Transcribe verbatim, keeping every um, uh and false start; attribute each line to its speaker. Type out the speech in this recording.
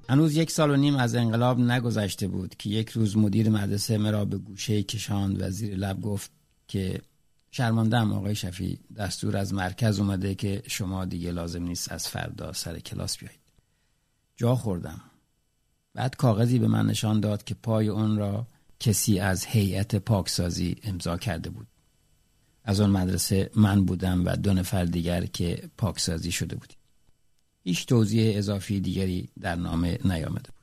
Speaker 1: هنوز یک سال و نیم از انقلاب نگذشته بود که یک روز مدیر مدرسه مرا به گوشه کشاند و زیر لب گفت که شرمنده‌ام آقای شفیع، دستور از مرکز اومده که شما دیگه لازم نیست از فردا سر کلاس بیایید. جا خوردم. بعد کاغذی به من نشان داد که پای اون را کسی از هیئت پاکسازی امضا کرده بود. از اون مدرسه من بودم و دو نفر دیگر که پاکسازی شده بودیم. هیچ توضیح اضافی دیگری در نامه نیامده بود.